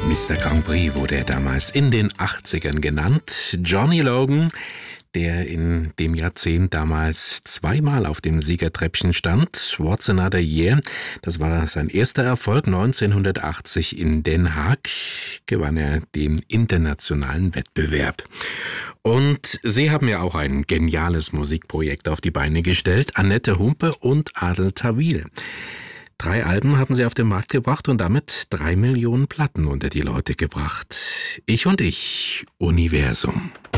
Mr. Grand Prix wurde er damals in den 80ern genannt. Johnny Logan, der in dem Jahrzehnt damals zweimal auf dem Siegertreppchen stand. What's Another Year, das war sein erster Erfolg. 1980 in Den Haag gewann er den internationalen Wettbewerb. Und sie haben ja auch ein geniales Musikprojekt auf die Beine gestellt, Annette Humpe und Adel Tawil. 3 Alben haben sie auf den Markt gebracht und damit 3 Millionen Platten unter die Leute gebracht. Ich und ich, Universum.